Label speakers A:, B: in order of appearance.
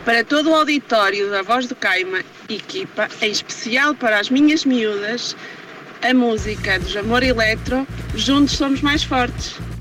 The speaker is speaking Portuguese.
A: Para todo o auditório da Voz do Caima, equipa, em especial para as minhas miúdas, a música dos Amor Eletro, Juntos Somos Mais Fortes.